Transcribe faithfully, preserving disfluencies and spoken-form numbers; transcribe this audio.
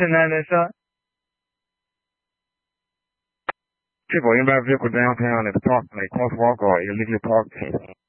ninety, son? People, anybody vehicle downtown at the park, like crosswalk or illegal park?